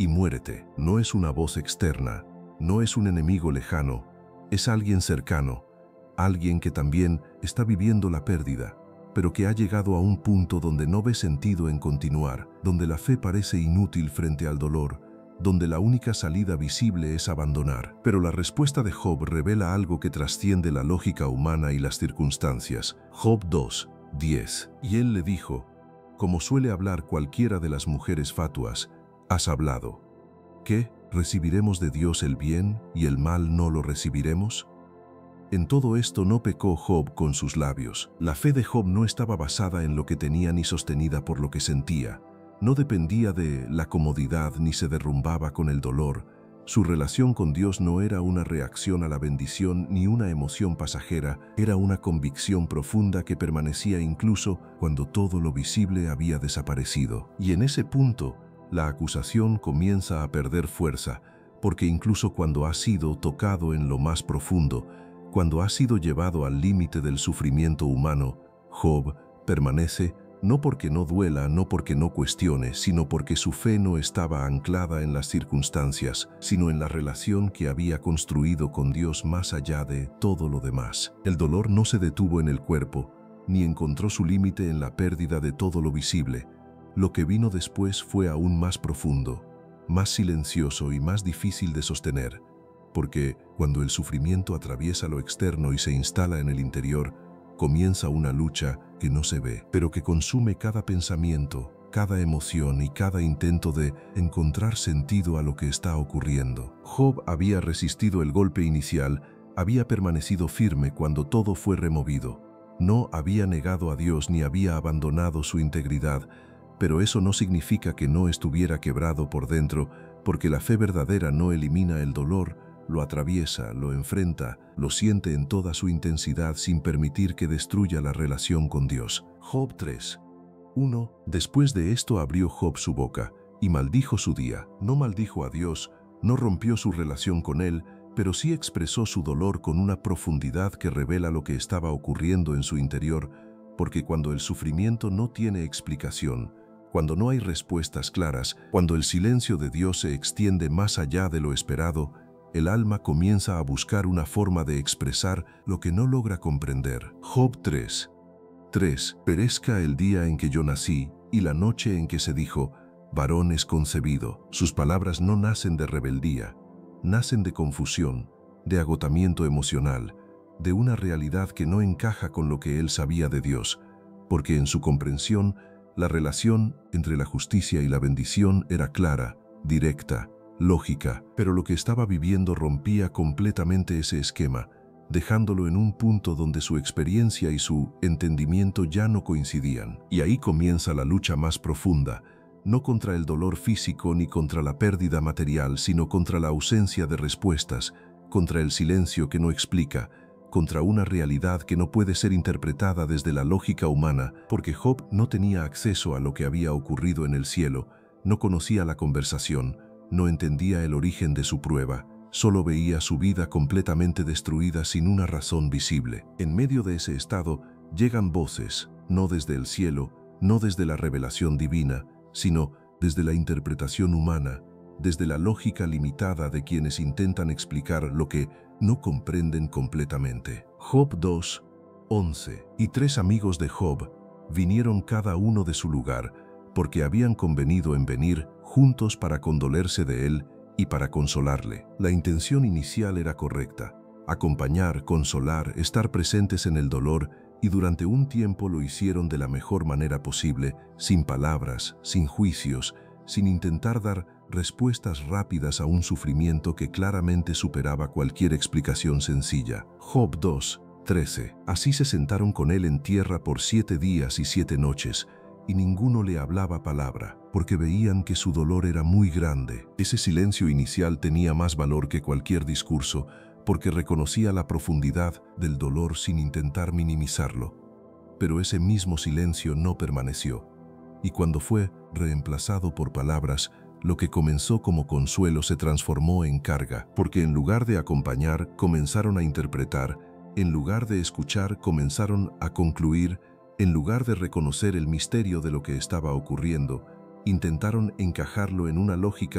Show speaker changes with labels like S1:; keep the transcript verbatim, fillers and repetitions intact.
S1: y muérete. No es una voz externa, no es un enemigo lejano, es alguien cercano, alguien que también está viviendo la pérdida, pero que ha llegado a un punto donde no ve sentido en continuar, donde la fe parece inútil frente al dolor, donde la única salida visible es abandonar. Pero la respuesta de Job revela algo que trasciende la lógica humana y las circunstancias. Job dos, diez. Y él le dijo, como suele hablar cualquiera de las mujeres fatuas, has hablado. ¿Qué? ¿Recibiremos de Dios el bien y el mal no lo recibiremos? En todo esto no pecó Job con sus labios. La fe de Job no estaba basada en lo que tenía ni sostenida por lo que sentía. No dependía de la comodidad ni se derrumbaba con el dolor. Su relación con Dios no era una reacción a la bendición ni una emoción pasajera, era una convicción profunda que permanecía incluso cuando todo lo visible había desaparecido. Y en ese punto, la acusación comienza a perder fuerza, porque incluso cuando ha sido tocado en lo más profundo, cuando ha sido llevado al límite del sufrimiento humano, Job permanece no porque no duela, no porque no cuestione, sino porque su fe no estaba anclada en las circunstancias, sino en la relación que había construido con Dios más allá de todo lo demás. El dolor no se detuvo en el cuerpo, ni encontró su límite en la pérdida de todo lo visible. Lo que vino después fue aún más profundo, más silencioso y más difícil de sostener, porque cuando el sufrimiento atraviesa lo externo y se instala en el interior, comienza una lucha que no se ve, pero que consume cada pensamiento, cada emoción y cada intento de encontrar sentido a lo que está ocurriendo. Job había resistido el golpe inicial, había permanecido firme cuando todo fue removido. No había negado a Dios ni había abandonado su integridad, pero eso no significa que no estuviera quebrado por dentro, porque la fe verdadera no elimina el dolor, lo atraviesa, lo enfrenta, lo siente en toda su intensidad sin permitir que destruya la relación con Dios. Job tres, uno. Después de esto abrió Job su boca y maldijo su día. No maldijo a Dios, no rompió su relación con él, pero sí expresó su dolor con una profundidad que revela lo que estaba ocurriendo en su interior, porque cuando el sufrimiento no tiene explicación, cuando no hay respuestas claras, cuando el silencio de Dios se extiende más allá de lo esperado, el alma comienza a buscar una forma de expresar lo que no logra comprender. Job tres, tres. Perezca el día en que yo nací y la noche en que se dijo, varón es concebido. Sus palabras no nacen de rebeldía, nacen de confusión, de agotamiento emocional, de una realidad que no encaja con lo que él sabía de Dios, porque en su comprensión, la relación entre la justicia y la bendición era clara, directa, lógica, pero lo que estaba viviendo rompía completamente ese esquema, dejándolo en un punto donde su experiencia y su entendimiento ya no coincidían. Y ahí comienza la lucha más profunda, no contra el dolor físico ni contra la pérdida material, sino contra la ausencia de respuestas, contra el silencio que no explica, contra una realidad que no puede ser interpretada desde la lógica humana, porque Job no tenía acceso a lo que había ocurrido en el cielo, no conocía la conversación, no entendía el origen de su prueba, solo veía su vida completamente destruida sin una razón visible. En medio de ese estado llegan voces, no desde el cielo, no desde la revelación divina, sino desde la interpretación humana, desde la lógica limitada de quienes intentan explicar lo que no comprenden completamente. Job dos, once. Y tres amigos de Job vinieron cada uno de su lugar, porque habían convenido en venir juntos para condolerse de él y para consolarle. La intención inicial era correcta: acompañar, consolar, estar presentes en el dolor, y durante un tiempo lo hicieron de la mejor manera posible, sin palabras, sin juicios, sin intentar dar respuestas rápidas a un sufrimiento que claramente superaba cualquier explicación sencilla. Job dos, trece. Así se sentaron con él en tierra por siete días y siete noches, y ninguno le hablaba palabra, porque veían que su dolor era muy grande. Ese silencio inicial tenía más valor que cualquier discurso, porque reconocía la profundidad del dolor sin intentar minimizarlo. Pero ese mismo silencio no permaneció, y cuando fue reemplazado por palabras, lo que comenzó como consuelo se transformó en carga, porque en lugar de acompañar, comenzaron a interpretar, en lugar de escuchar, comenzaron a concluir, en lugar de reconocer el misterio de lo que estaba ocurriendo, intentaron encajarlo en una lógica